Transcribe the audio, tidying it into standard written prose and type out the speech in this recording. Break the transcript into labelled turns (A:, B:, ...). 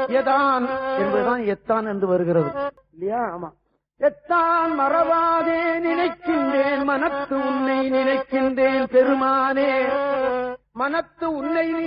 A: எதான் என்பதுதான் எத்தான் என்று வருகிறது இல்லையா? ஆமா. எத்தான் மறவாதே நினைக்கின்றேன் மனத்து உன்னை நினைக்கின்றேன் பெருமானே, மனத்து உன்னை